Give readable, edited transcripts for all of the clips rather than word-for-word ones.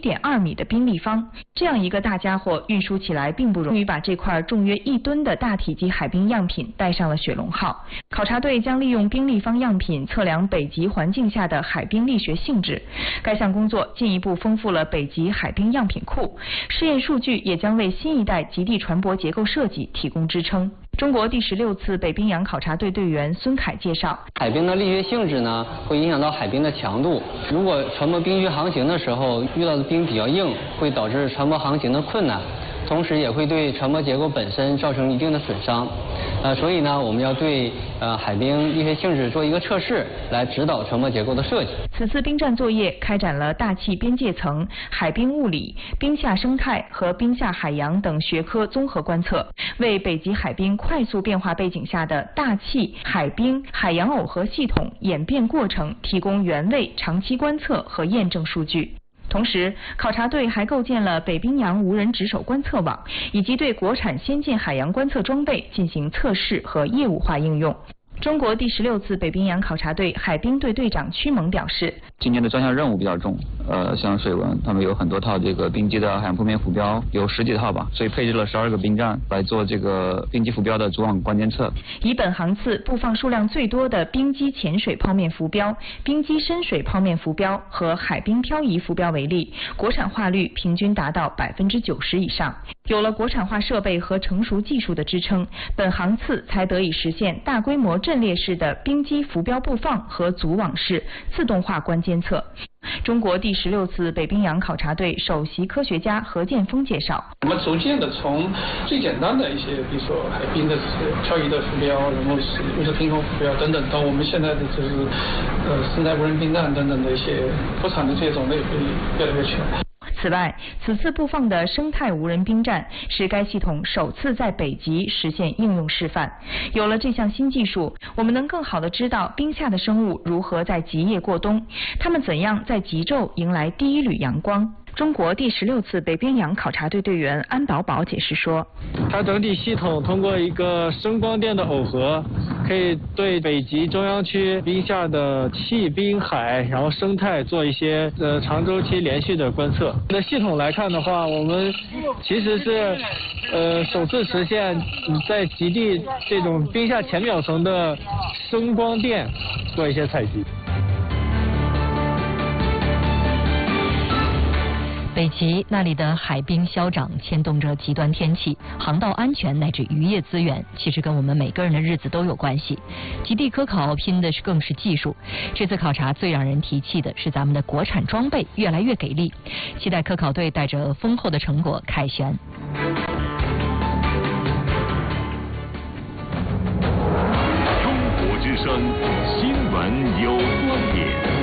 1.2米的冰立方。这样一个大家伙运输起来并不容易，把这块重约1吨的大体积海冰样品带上了雪龙号。考察队将利用冰立方样品测量北极环境下的海冰力学性质。该项工作进一步丰富了北极海冰样品库，试验数据也将为新一代极地船舶结构设计提供支撑。中国第16次北冰洋考察队队员孙凯介绍， 海冰的力学性质呢，会影响到海冰的强度。如果船舶冰雪航行的时候遇到的冰比较硬，会导致船舶航行的困难，同时也会对船舶结构本身造成一定的损伤。所以呢，我们要对海冰力学性质做一个测试，来指导船舶结构的设计。 此次冰站作业开展了大气边界层、海冰物理、冰下生态和冰下海洋等学科综合观测，为北极海冰快速变化背景下的大气、海冰、海洋耦合系统演变过程提供原位长期观测和验证数据。同时，考察队还构建了北冰洋无人值守观测网，以及对国产先进海洋观测装备进行测试和业务化应用。中国第16次北冰洋考察队海冰队队长屈蒙表示， 今年的专项任务比较重，像水文，他们有很多套这个冰基的海洋铺面浮标，有10几套吧，所以配置了12个冰站来做这个冰基浮标的组网关监测。 以本航次布放数量最多的冰基浅水泡面浮标、冰基深水泡面浮标和海冰漂移浮标为例，国产化率平均达到90%以上。有了国产化设备和成熟技术的支撑，本航次才得以实现大规模阵列式的冰基浮标布放和组网式自动化关监测。中国第16次北冰洋考察队首席科学家何建峰介绍， 我们逐渐的从最简单的一些，比如说海冰的漂移的浮标，然后是平衡浮标等等，到我们现在的就是生态无人冰站等等的一些国产的这些种类会越来越全。 此外，此次布放的生态无人冰站是该系统首次在北极实现应用示范。有了这项新技术，我们能更好地知道冰下的生物如何在极夜过冬，它们怎样在极昼迎来第一缕阳光。中国第16次北冰洋考察队队员安宝宝解释说， 它整体系统通过一个声光电的耦合，可以对北极中央区冰下的气、冰、海，然后生态做一些长周期连续的观测。那系统来看的话，我们其实是首次实现在极地这种冰下浅表层的声光电做一些采集。 北极那里的海冰消长牵动着极端天气、航道安全乃至渔业资源，其实跟我们每个人的日子都有关系。极地科考拼的更是技术。这次考察最让人提气的是咱们的国产装备越来越给力，期待科考队带着丰厚的成果凯旋。 中国之声新闻有观点。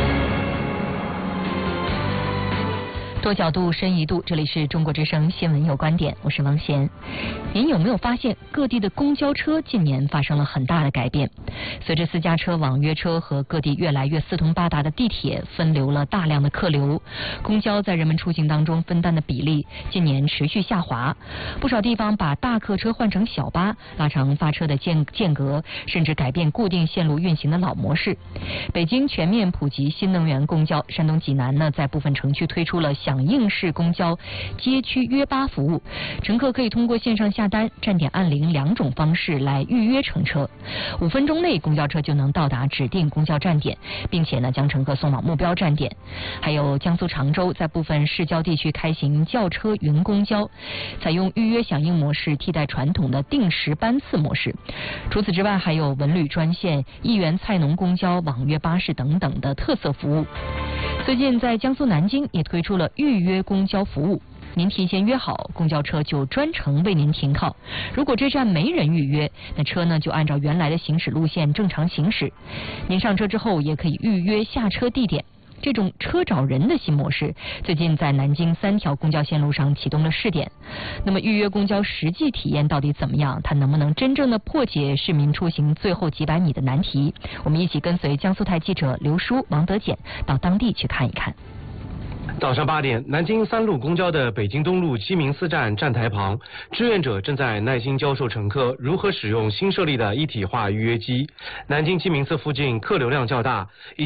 多角度、深一度，这里是中国之声新闻有观点，我是王贤。您有没有发现各地的公交车近年发生了很大的改变？随着私家车、网约车和各地越来越四通八达的地铁分流了大量的客流，公交在人们出行当中分担的比例近年持续下滑。不少地方把大客车换成小巴，拉长发车的间隔，甚至改变固定线路运行的老模式。北京全面普及新能源公交，山东济南呢在部分城区推出了响应式公交街区约巴服务，乘客可以通过线上下单、站点按铃2种方式来预约乘车，5分钟内公交车就能到达指定公交站点，并且呢将乘客送往目标站点。还有江苏常州在部分市郊地区开行轿车云公交，采用预约响应模式替代传统的定时班次模式。除此之外，还有文旅专线、一元菜农公交、网约巴士等等的特色服务。最近在江苏南京也推出了预约公交服务，您提前约好，公交车就专程为您停靠。如果这站没人预约，那车呢就按照原来的行驶路线正常行驶。您上车之后也可以预约下车地点。这种车找人的新模式，最近在南京3条公交线路上启动了试点。那么预约公交实际体验到底怎么样？它能不能真正的破解市民出行最后几百米的难题？我们一起跟随江苏台记者刘舒、王德简到当地去看一看。 早上8点，南京3路公交的北京东路鸡鸣寺站站台旁，志愿者正在耐心教授乘客如何使用新设立的一体化预约机。南京鸡鸣寺附近客流量较大。